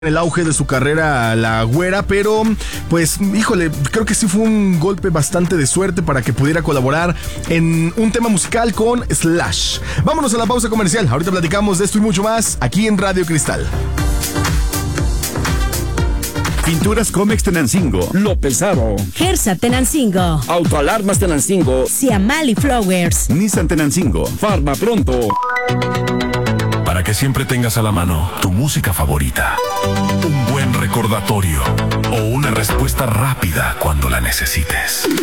el auge de su carrera la güera, pero pues híjole, creo que sí fue un golpe bastante de suerte para que pudiera colaborar en un tema musical con Slash. Vámonos a la pausa comercial, ahorita platicamos de esto y mucho más aquí en Radio Cristal. Pinturas Comex Tenancingo, Lo Pesado, Gersa Tenancingo, Autoalarmas Tenancingo, Siamali Flowers, Nissan Tenancingo, Farma Pronto. Para que siempre tengas a la mano tu música favorita, un buen recordatorio o una respuesta rápida cuando la necesites.